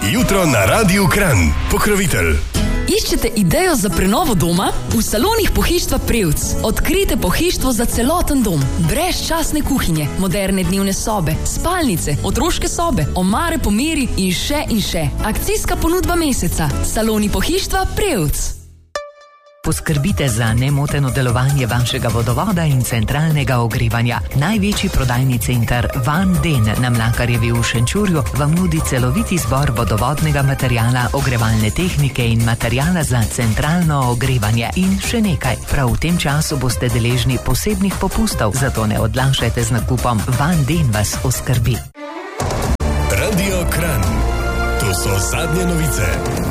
Jutro na Radiu Kranj. Pokrovitelj. Iščete idejo za prenovo doma? V salonih Pohištva Prevc odkrijte pohištvo za celoten dom. Brezčasne kuhinje, moderne dnevne sobe, spalnice, otroške sobe, omare po meri in še. Akcijska ponudba meseca. Saloni Pohištva Prevc. Poskrbite za nemoteno delovanje vašega vodovoda in centralnega ogrevanja. Največji prodajni center Van Den na Mlakarjevi v Šenčurju vam nudi celoviti izbor vodovodnega materijala, ogrevalne tehnike in materijala za centralno ogrevanje. In še nekaj, prav v tem času boste deležni posebnih popustov, zato ne odlašajte z nakupom. Van Den vas oskrbi. Radio Kranj. To so zadnje novice.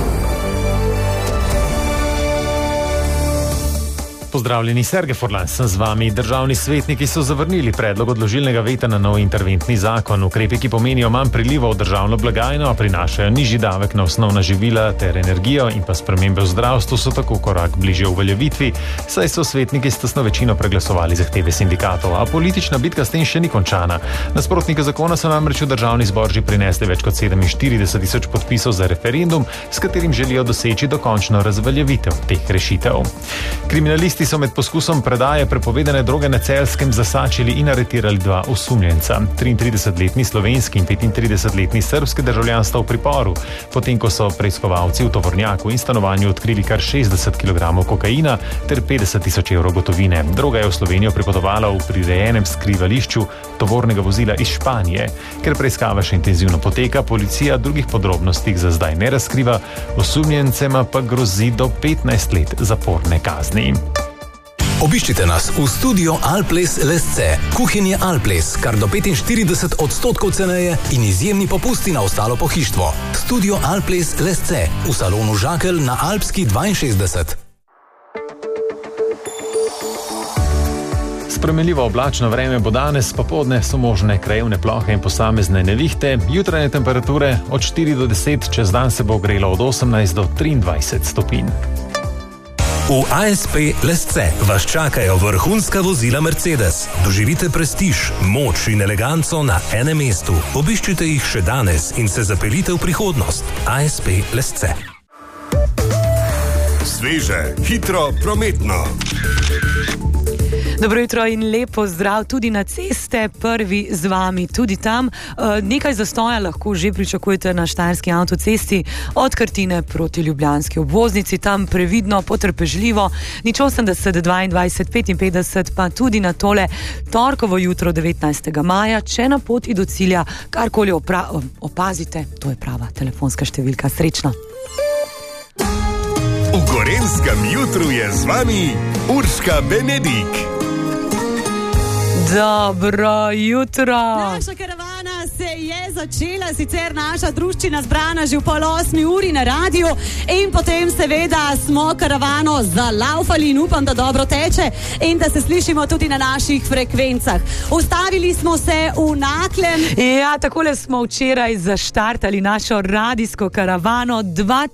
Pozdravljeni, Sergej Furlan sem z vami. Državni svetniki so zavrnili predlog odložilnega veta na nov interventni zakon. Ukrepi, ki pomenijo manj prilivov v državno blagajno, prinašajo nižji davek na osnovna živila ter energijo in pa spremembe v zdravstvu so tako korak bližje uveljavitvi, saj so svetniki s tesno večino preglasovali zahteve sindikatov. A politična bitka s tem še ni končana. Nasprotniki zakona so namreč v državni zbor že prinesli več kot 47,000 podpisov za referendum, s katerim želijo doseči dokončno razveljavitev teh rešitev. Kriminalisti so med poskusom predaje prepovedane droge na Celjskem zasačili in aretirali dva osumljenca. 33-letni slovenski in 35-letni srbski državljan sta v priporu, potem ko so preiskovalci v tovornjaku in stanovanju odkrili kar 60 kg kokaina ter 50,000 evrov gotovine. Droga je v Slovenijo pripotovala v prirejenem skrivališču tovornega vozila iz Španije. Ker preiskava še intenzivno poteka, policija drugih podrobnosti za zdaj ne razkriva, osumljencema pa grozi do 15 let zaporne kazni. Obiščite nas v studio Alples Lesce. Kuhinje Alples, kar do 45% ceneje in izjemni popusti na ostalo pohištvo. Studio Alples Lesce v salonu Žakelj na Alpski 62. Spremenljivo oblačno vreme bo danes, popoldne so možne krajevne plohe in posamezne nevihte, jutranje temperature od 4 do 10, čez dan se bo ogrelo od 18 do 23 stopinj. V ASP Lesce vas čakajo vrhunska vozila Mercedes. Doživite prestiž, moč in eleganco na enem mestu. Obiščite jih še danes in se zapeljite v prihodnost. ASP Lesce. Sveže, hitro, prometno. Dobro jutro in lepo zdrav tudi na ceste, prvi z vami tudi tam. Nekaj zastoja lahko že pričakujete na Štajerski avtocesti od Krtine proti ljubljanski obvoznici, tam previdno, potrpežljivo, nič 80, 22, 55, pa tudi na tole torkovo jutro 19. maja, če na poti do cilja karkoli opazite, to je prava telefonska številka. Srečno! V Gorenjskem jutru je z vami Urška Benedik. Dobro jutro. Naša karavana se je začela, sicer naša druščina zbrana že v 7:30 na radiju in potem seveda smo karavano zalaufali in upam, da dobro teče in da se slišimo tudi na naših frekvencah. Ustavili smo se v Naklem. Ja, takole smo včeraj zaštartali našo radijsko karavano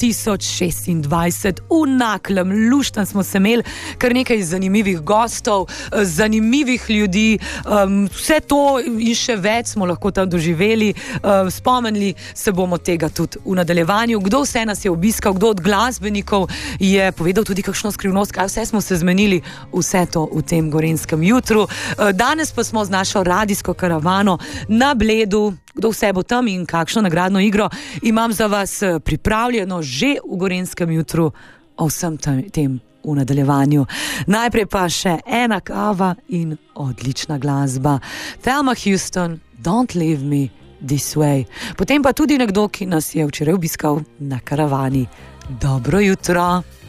2026 v Naklem. Luštan smo se imeli, kar nekaj zanimivih gostov, zanimivih ljudi, vse to in še več smo lahko tam doživeli, spomnili se bomo tega tudi v nadaljevanju, kdo vse nas je obiskal, kdo od glasbenikov je povedal tudi kakšno skrivnost, kaj vse smo se zmenili, vse to v tem gorenjskem jutru. Danes pa smo z našo radijsko karavano na Bledu. Kdo vse bo tam in kakšno nagradno igro imam za vas pripravljeno že v gorenjskem jutru, o vsem tem v nadaljevanju. Najprej pa še ena kava in odlična glasba. Thelma Houston, Don't Leave Me This Way. Potem pa tudi nekdo, ki nas je včeraj obiskal na karavani. Dobro jutro.